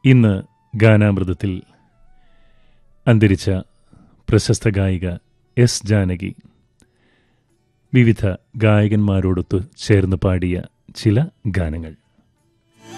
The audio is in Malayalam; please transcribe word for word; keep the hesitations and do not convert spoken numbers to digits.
ഇന്ന് ഗാനാമൃതത്തിൽ അന്തരിച്ച പ്രശസ്ത ഗായിക എസ് ജാനകി വിവിധ ഗായകന്മാരോടൊത്തു ചേർന്ന് പാടിയ ചില ഗാനങ്ങൾ.